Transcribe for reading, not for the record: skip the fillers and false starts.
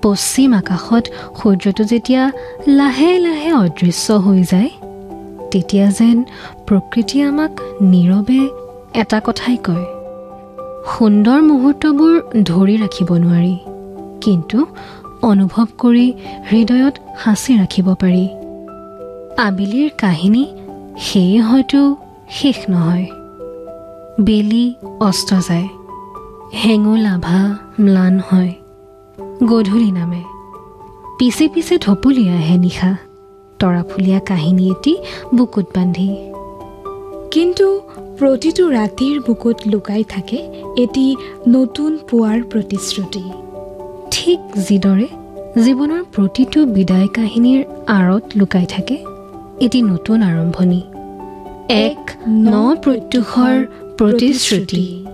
পশ্চিম আকাশত সূৰ্যটো যেতিয়া লাহে লাহে অদৃশ্য হৈ যায় তেতিয়া যেন প্ৰকৃতিয়ে আমাক নীৰৱে এটা কথাই কয়, সুন্দৰ মুহূৰ্তবোৰ ধৰি ৰাখিব নোৱাৰি, কিন্তু অনুভৱ কৰি হৃদয়ত সাঁচি ৰাখিব পাৰি। আবেলিৰ কাহিনী সেয়ে হয়তো শেষ নহয়। বেলি অস্ত যায়, হেঙুল আভা ম্লান হয়, গধূলি নামে, পিছে পিছে ঢপলি আহে নিশা, তৰাফুলীয়া কাহিনী এটি বুকুত বান্ধি। কিন্তু প্ৰতিটো ৰাতিৰ বুকুত লুকাই থাকে এটি নতুন পুৱাৰ প্ৰতিশ্ৰুতি। ঠিক যিদৰে জীৱনৰ প্ৰতিটো বিদায় কাহিনীৰ আঁৰত লুকাই থাকে এটি নতুন আৰম্ভণি, এক ন প্ৰত্যুষৰ প্ৰতিশ্ৰুতি।